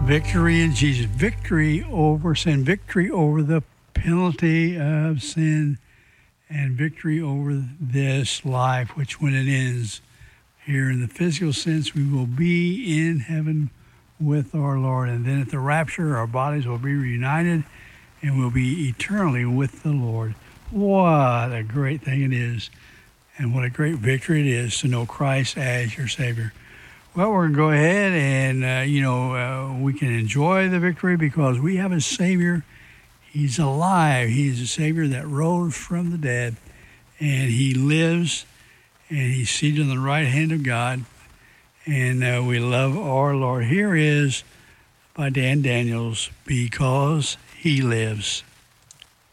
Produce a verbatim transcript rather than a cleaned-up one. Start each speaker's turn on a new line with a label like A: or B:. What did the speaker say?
A: Victory in Jesus. Victory over sin. Victory over the penalty of sin. And victory over this life, which when it ends here in the physical sense, we will be in heaven with our Lord. And then at the rapture, our bodies will be reunited and we'll be eternally with the Lord. What a great thing it is. And what a great victory it is to know Christ as your Savior. Well, we're going to go ahead and, uh, you know, uh, we can enjoy the victory because we have a Savior. He's alive. He's a Savior that rose from the dead, and He lives, and He's seated on the right hand of God, and uh, we love our Lord. Here is by Dan Daniels, Because He Lives.